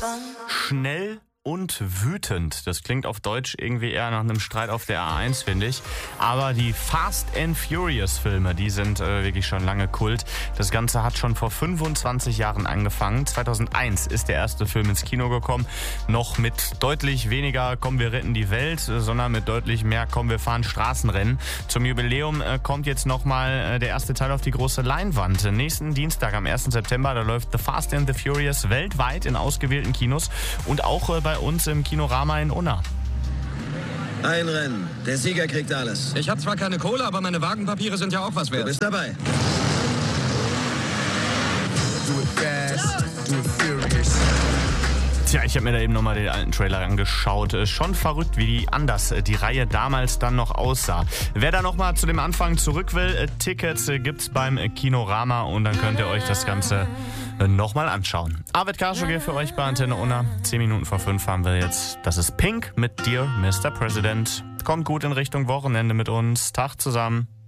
Schnell und wütend. Das klingt auf Deutsch irgendwie eher nach einem Streit auf der A1, finde ich. Aber die Fast and Furious Filme, die sind wirklich schon lange Kult. Das Ganze hat schon vor 25 Jahren angefangen. 2001 ist der erste Film ins Kino gekommen. Noch mit deutlich weniger "Komm, wir retten die Welt", sondern mit deutlich mehr "Komm, wir fahren Straßenrennen". Zum Jubiläum kommt jetzt nochmal der erste Teil auf die große Leinwand. Nächsten Dienstag am 1. September, da läuft The Fast and the Furious weltweit in ausgewählten Kinos und auch bei uns im Kinorama in Unna. Ein Rennen. Der Sieger kriegt alles. Ich habe zwar keine Kohle, aber meine Wagenpapiere sind ja auch was wert. Du bist dabei. Do it fast, do it furious. Tja, ich habe mir da eben nochmal den alten Trailer angeschaut. Schon verrückt, wie anders die Reihe damals dann noch aussah. Wer da nochmal zu dem Anfang zurück will, Tickets gibt's beim Kinorama und dann könnt ihr euch das Ganze nochmal anschauen. Arvid Karschogge für euch bei Antenne Unna. 10 Minuten vor 5 haben wir jetzt. Das ist Pink mit Dear Mr. President. Kommt gut in Richtung Wochenende mit uns. Tag zusammen.